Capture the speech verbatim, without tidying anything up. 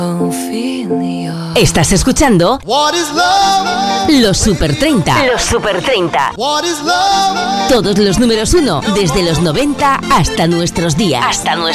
Estás escuchando Los Super treinta. Los Super treinta. Todos los números uno desde los noventa hasta nuestros días. Hasta nuestros